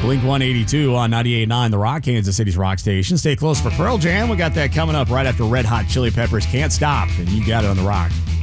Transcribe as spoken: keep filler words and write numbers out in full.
Blink one eighty-two on ninety-eight point nine, The Rock, Kansas City's rock station. Stay close for Pearl Jam. We got that coming up right after Red Hot Chili Peppers' Can't Stop, and you got it on The Rock.